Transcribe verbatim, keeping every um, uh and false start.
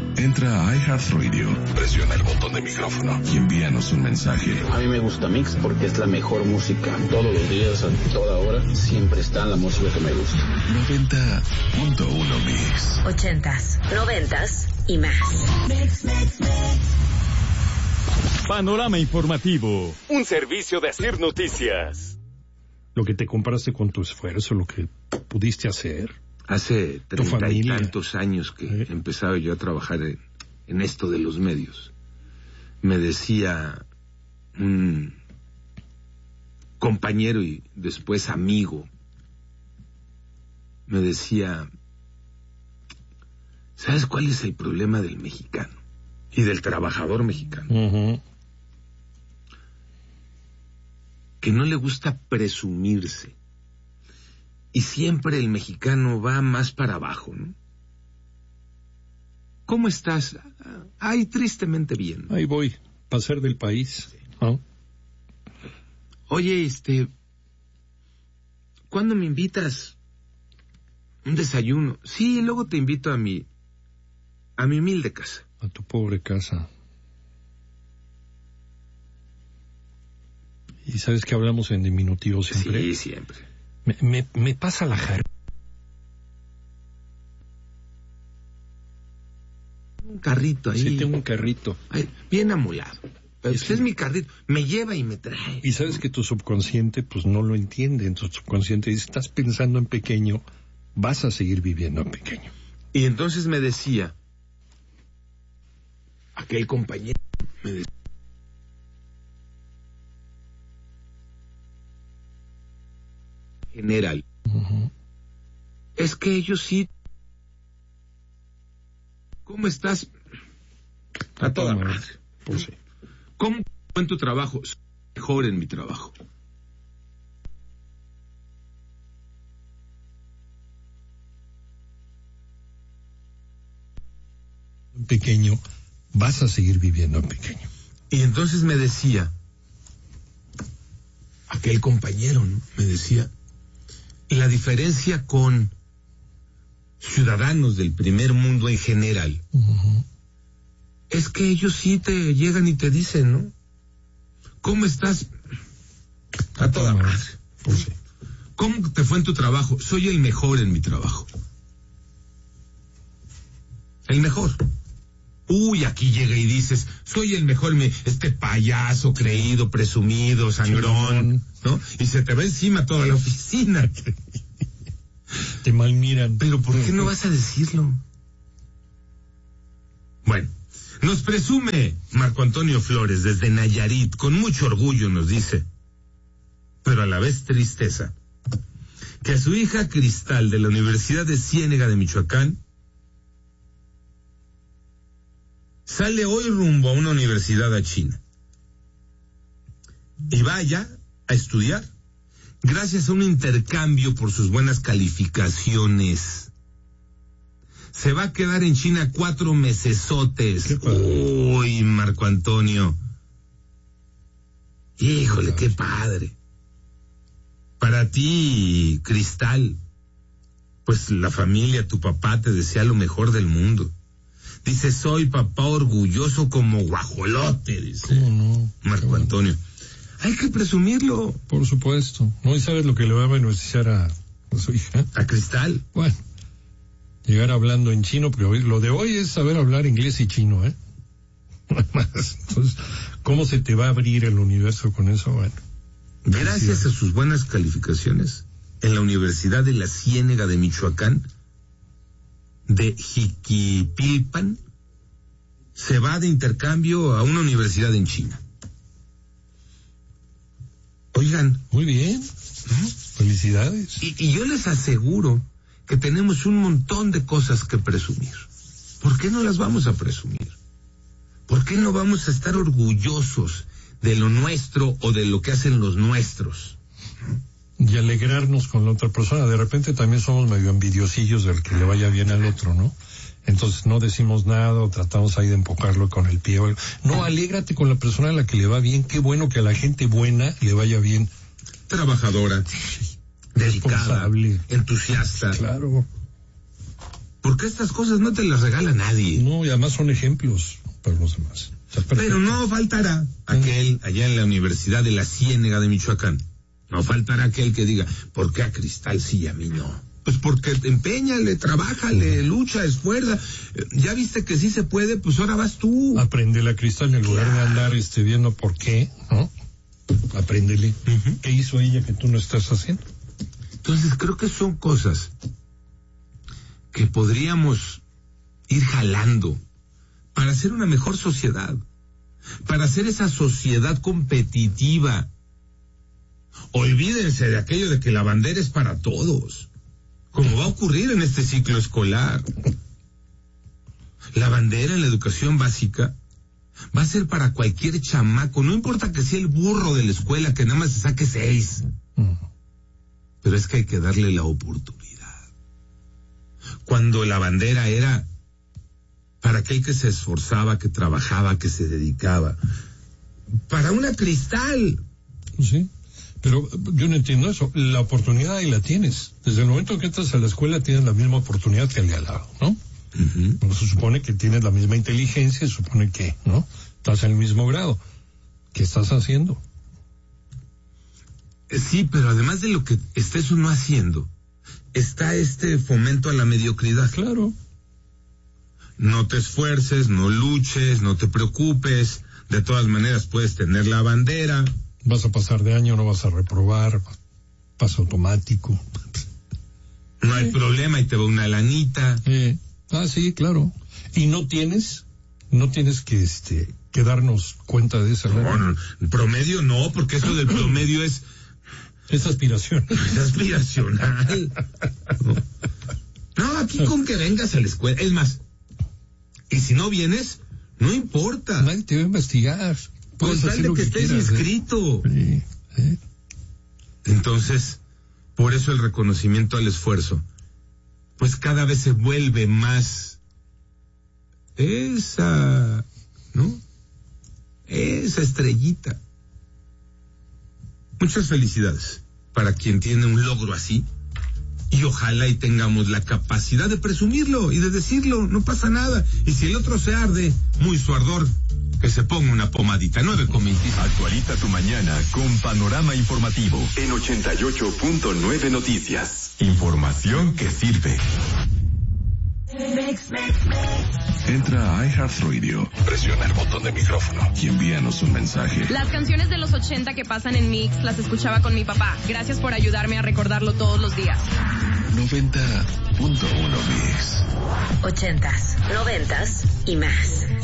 Entra a iHeartRadio, presiona el botón de micrófono y envíanos un mensaje. A mí me gusta Mix porque es la mejor música. Todos los días, a toda hora, siempre está la música que me gusta. noventa punto uno Mix. Ochentas, noventas y más. Mix, mix, mix. Panorama informativo. Un servicio de Asir Noticias. Lo que te compraste con tu esfuerzo, lo que pudiste hacer. Hace treinta y tantos años que ¿Eh? empezaba yo a trabajar en, en esto de los medios. Me decía un compañero y después amigo, me decía, ¿sabes cuál es el problema del mexicano y del trabajador mexicano? Uh-huh. Que no le gusta presumirse. Y siempre el mexicano va más para abajo, ¿no? ¿Cómo estás? Ay, tristemente bien. Ahí voy, pasar del país. Sí. ¿Oh? Oye, este, ¿cuándo me invitas un desayuno? Sí, luego te invito a mi, a mi humilde casa. A tu pobre casa. ¿Y sabes que hablamos en diminutivo siempre? Sí, siempre. Me, me, me pasa la jarra. Un carrito ahí. Sí, tengo un carrito. Ay, bien amolado. Pero es, es mi carrito. Me lleva y me trae. Y sabes que tu subconsciente pues no lo entiende. En tu subconsciente dice, estás pensando en pequeño, vas a seguir viviendo en pequeño. Y entonces me decía, aquel compañero me decía, general, uh-huh. es que ellos sí. ¿Cómo estás? A toda madre. Pues sí. ¿Cómo fue en tu trabajo? Soy mejor en mi trabajo. En pequeño, vas a seguir viviendo en pequeño. Y entonces me decía, aquel compañero, ¿no? Me decía, la diferencia con ciudadanos del primer mundo en general, uh-huh. es que ellos sí te llegan y te dicen, ¿no? ¿Cómo estás? A toda madre. Pues sí. ¿Cómo te fue en tu trabajo? Soy el mejor en mi trabajo. El mejor. Uy, aquí llega y dices, soy el mejor, me, este payaso creído, presumido, sangrón, ¿no? Y se te va encima toda la oficina. Te malmiran. Pero ¿por qué no vas a decirlo? Bueno, nos presume Marco Antonio Flores desde Nayarit, con mucho orgullo nos dice, pero a la vez tristeza, que a su hija Cristal de la Universidad de Ciénega de Michoacán sale hoy rumbo a una universidad a China y vaya a estudiar gracias a un intercambio por sus buenas calificaciones. Se va a quedar en China cuatro mesesotes. Uy, Marco Antonio. Híjole, qué padre. Para ti, Cristal, pues la familia, tu papá te desea lo mejor del mundo. Dice, soy papá orgulloso como guajolote, dice. ¿Cómo no? Marco Antonio. Hay que presumirlo. Por supuesto. ¿No? ¿Y sabes lo que le va a beneficiar a, a su hija? A Cristal. Bueno, llegar hablando en chino, pero lo de hoy es saber hablar inglés y chino, ¿eh? Entonces, ¿cómo se te va a abrir el universo con eso? Bueno. Gracias a sus buenas calificaciones en la Universidad de la Ciénega de Michoacán, de Jiquipilpan, se va de intercambio a una universidad en China. Oigan. Muy bien. ¿No? Felicidades. Y, y yo les aseguro que tenemos un montón de cosas que presumir. ¿Por qué no las vamos a presumir? ¿Por qué no vamos a estar orgullosos de lo nuestro o de lo que hacen los nuestros? Y alegrarnos con la otra persona. De repente también somos medio envidiosillos del que le vaya bien al otro, ¿no? Entonces no decimos nada o tratamos ahí de empujarlo con el pie. No, alégrate con la persona a la que le va bien. Qué bueno que a la gente buena le vaya bien. Trabajadora, dedicada, entusiasta. Claro. Porque estas cosas no te las regala nadie. No, y además son ejemplos para los demás. O sea, pero no faltará aquel allá en la Universidad de la Ciénega de Michoacán. No faltará aquel que diga, ¿por qué a Cristal sí y a mí no? Pues porque empeñale, trabájale, lucha, esfuerza. Ya viste que sí se puede, pues ahora vas tú. Apréndele a Cristal en lugar claro. de andar este, viendo por qué, ¿no? Apréndele. Uh-huh. ¿Qué hizo ella que tú no estás haciendo? Entonces creo que son cosas que podríamos ir jalando para hacer una mejor sociedad, para hacer esa sociedad competitiva. Olvídense de aquello de que la bandera es para todos, como va a ocurrir en este ciclo escolar. La bandera en la educación básica va a ser para cualquier chamaco, no importa que sea el burro de la escuela que nada más se saque seis, pero es que hay que darle la oportunidad. Cuando la bandera era para aquel que se esforzaba, que trabajaba, que se dedicaba, para una Cristal. Sí, pero yo no entiendo eso. La oportunidad ahí la tienes. Desde el momento que entras a la escuela tienes la misma oportunidad que el de al lado, ¿no? Uh-huh. Bueno, se supone que tienes la misma inteligencia, se supone que, ¿no? Estás en el mismo grado. ¿Qué estás haciendo? Sí, pero además de lo que estés uno haciendo, está este fomento a la mediocridad. Claro. No te esfuerces, no luches, no te preocupes. De todas maneras puedes tener la bandera. Vas a pasar de año, no vas a reprobar. Paso automático. No hay eh. problema y te va una lanita. Eh. Ah, sí, claro. Y no tienes, no tienes que, este, que darnos cuenta de esa lana. No, no, promedio no, porque eso del promedio es... Es aspiración. Es aspiracional. No. no, aquí con que vengas a la escuela. Es más, y si no vienes, no importa. Nadie te va a investigar. Con tal de que, que estés quieras, inscrito. ¿eh? Sí, ¿eh? Entonces, por eso el reconocimiento al esfuerzo, pues cada vez se vuelve más esa, ¿no? Esa estrellita. Muchas felicidades para quien tiene un logro así. Y ojalá y tengamos la capacidad de presumirlo y de decirlo, no pasa nada. Y si el otro se arde, muy su ardor, que se ponga una pomadita. nueve con veinticinco. Actualiza tu mañana con Panorama Informativo en ochenta y ocho punto nueve Noticias. Información que sirve. Entra a iHeartRadio, presiona el botón de micrófono y envíanos un mensaje. Las canciones de los ochenta que pasan en Mix las escuchaba con mi papá. Gracias por ayudarme a recordarlo todos los días. noventa punto uno Mix. Ochentas, noventas y más.